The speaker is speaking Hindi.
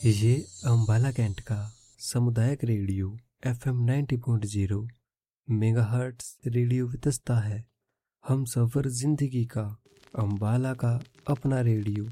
ये अम्बाला कैंट का सामुदायिक radio FM 90.0 megahertz radio Vitasta है। हम सफ़र जिंदगी का, अम्बाला का अपना रेडियो।